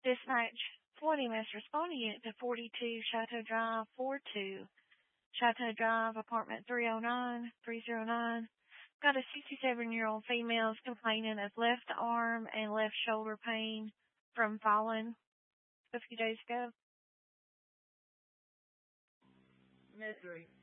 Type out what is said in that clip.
Dispatch 40 must respond to unit to 42 Chateau Drive 42. Chateau Drive, apartment 309. Got a 67-year-old female complaining of left arm and left shoulder pain from falling a few days ago. Mystery.